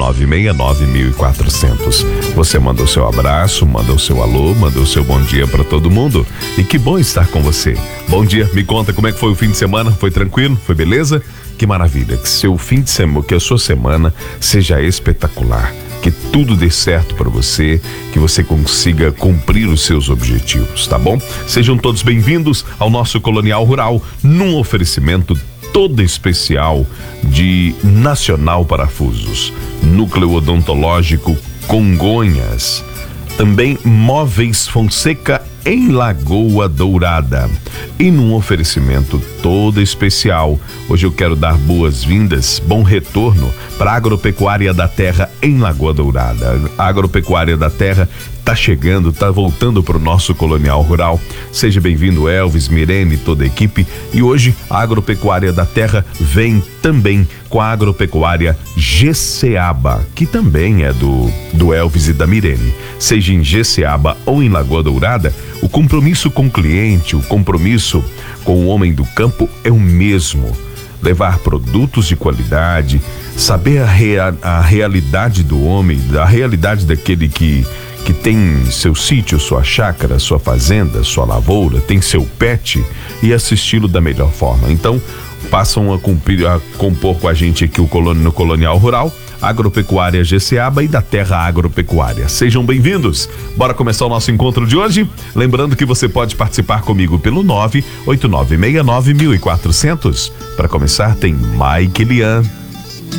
989691400. Você manda o seu abraço, manda o seu alô, manda o seu bom dia para todo mundo. E que bom estar com você. Bom dia, me conta como é que foi o fim de semana? Foi tranquilo? Foi beleza? Que maravilha, que seu fim de semana, que a sua semana seja espetacular. Que tudo dê certo para você, que você consiga cumprir os seus objetivos, tá bom? Sejam todos bem-vindos ao nosso Colonial Rural, num oferecimento todo especial de Nacional Parafusos, Núcleo Odontológico Congonhas, também Móveis Fonseca em Lagoa Dourada. E num oferecimento todo especial, hoje eu quero dar boas-vindas, bom retorno para a Agropecuária da Terra em Lagoa Dourada. A Agropecuária da Terra tá chegando, tá voltando para o nosso Colonial Rural. Seja bem-vindo, Elvis, Mirene e toda a equipe. E hoje a Agropecuária da Terra vem também com a Agropecuária Jeceaba, que também é do Elvis e da Mirene. Seja em Jeceaba ou em Lagoa Dourada, o compromisso com o cliente, o compromisso com o homem do campo é o mesmo. Levar produtos de qualidade, saber a realidade do homem, a realidade daquele que tem seu sítio, sua chácara, sua fazenda, sua lavoura, tem seu pet e assisti-lo da melhor forma. Então, passam a compor com a gente aqui no Colonial Rural, Agropecuária Jeceaba e da Terra Agropecuária. Sejam bem-vindos. Bora começar o nosso encontro de hoje? Lembrando que você pode participar comigo pelo 989691400. Para começar, tem Mike Lian.